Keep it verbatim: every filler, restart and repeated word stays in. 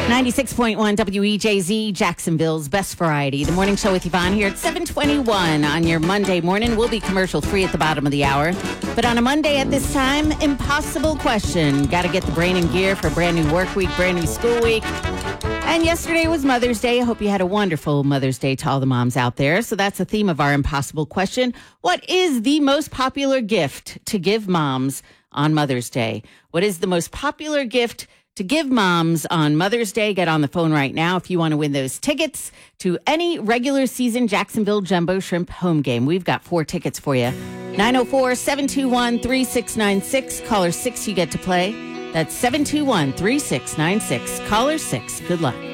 ninety-six point one W E J Z, Jacksonville's best variety. The morning show with Yvonne here at seven twenty-one on your Monday morning. We'll be commercial free at the bottom of the hour. But on a Monday at this time, impossible question. Got to get the brain in gear for a brand new work week, brand new school week. And yesterday was Mother's Day. I hope you had a wonderful Mother's Day to all the moms out there. So that's the theme of our impossible question. What is the most popular gift to give moms on Mother's Day? What is the most popular gift to give moms on Mother's Day? Get on the phone right now if you want to win those tickets to any regular season Jacksonville Jumbo Shrimp home game. We've got four tickets for you. nine oh four, seven two one, three six nine six. Caller six, you get to play. That's seven two one, three six nine six. Caller six. Good luck.